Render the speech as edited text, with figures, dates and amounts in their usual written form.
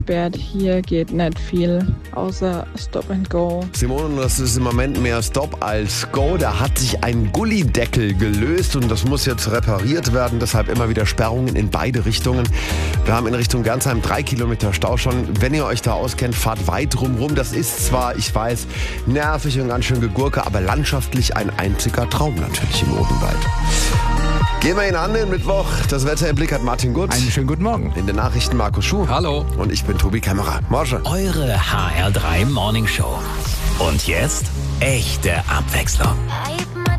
Bert, hier geht nicht viel, außer Stop and Go. Simone, das ist im Moment mehr Stop als Go. Da hat sich ein Gullideckel gelöst und das muss jetzt repariert werden. Deshalb immer wieder Sperrungen in beide Richtungen. Wir haben in Richtung Gernsheim 3 Kilometer Stau schon. Wenn ihr euch da auskennt, fahrt weit drumrum. Das ist zwar, ich weiß, nervig und ganz schön Gegurke, aber landschaftlich ein einziger Traum natürlich im Odenwald. Gehen wir ihn an den Mittwoch. Das Wetter im Blick hat Martin Gut. Einen schönen guten Morgen. In den Nachrichten Markus Schuh. Hallo. Und ich bin Tobi Kämmerer. Morgen. Eure HR3 Morning Show. Und jetzt echte Abwechslung.